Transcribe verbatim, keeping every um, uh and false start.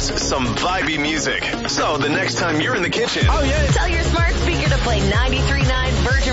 some vibey music. So the next time you're in the kitchen, Oh, yeah. Tell your smart speaker to play ninety-three point nine Virgin